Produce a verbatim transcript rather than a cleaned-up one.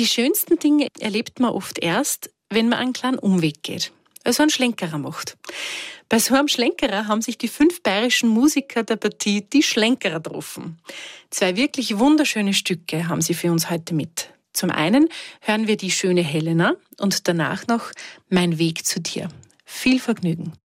Die schönsten Dinge erlebt man oft erst, wenn man einen kleinen Umweg geht, also einen Schlenkerer macht. Bei so einem Schlenkerer haben sich die fünf bayerischen Musiker der Partie Die Schlenkerer getroffen. Zwei wirklich wunderschöne Stücke haben sie für uns heute mit. Zum einen hören wir die schöne Helena und danach noch Mein Weg zu dir. Viel Vergnügen.